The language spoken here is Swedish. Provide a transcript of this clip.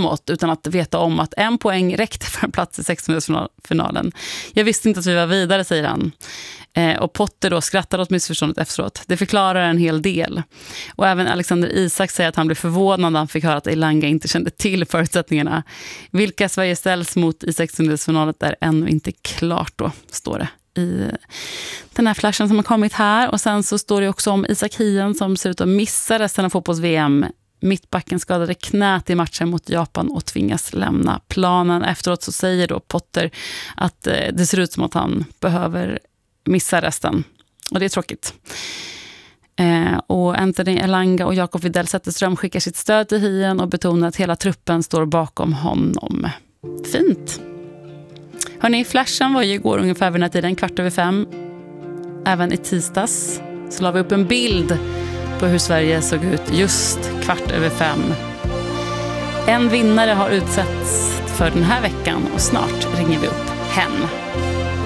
framåt utan att veta om att 1 poäng räckte för en plats i 16-finalen. Jag visste inte att vi var vidare, säger han. Och Potter då skrattar åt missförståndet efteråt. Det förklarar en hel del. Och även Alexander Isak säger att han blev förvånad när han fick höra att Elanga inte kände till förutsättningarna. Vilka Sverige ställs mot i 16-finalen är ännu inte klart då, står det i den här flashen som har kommit här. Och sen så står det också om Isak Hien som ser ut att missa resten av fotbolls-VM. Mittbacken skadade knät i matchen mot Japan och tvingas lämna planen. Efteråt så säger då Potter att det ser ut som att han behöver missa resten. Och det är tråkigt. Och Anthony Elanga och Jakob Widell Zetterström skickar sitt stöd till Hien och betonar att hela truppen står bakom honom. Fint. Hörrni, flashen var ju igår ungefär vid den här tiden, 4:15. Även i tisdags så la vi upp en bild på hur Sverige såg ut just 4:15. En vinnare har utsetts för den här veckan och snart ringer vi upp hen.